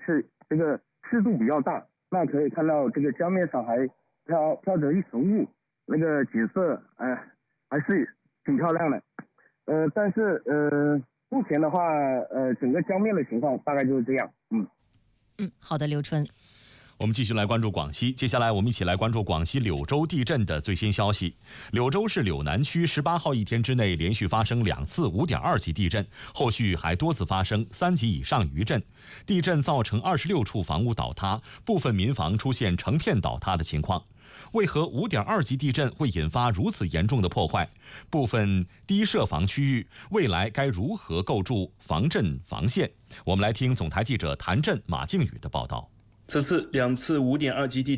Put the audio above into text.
是这个湿度比较大，那可以看到这个江面上还飘着一层雾，那个景色还是挺漂亮的。但是目前的话，整个江面的情况大概就是这样。 好的，刘春。 我们继续来关注广西，接下来我们一起来关注广西柳州地震的最新消息。柳州市柳南区18号一天之内连续发生2次5.2级地震，后续还多次发生3级以上余震。地震造成26处房屋倒塌，部分民房出现成片倒塌的情况。为何5.2级地震会引发如此严重的破坏？部分低涉防区域未来该如何构筑防震防线？我们来听总台记者谭震、马靖宇的报道。 此次2次5.2级地震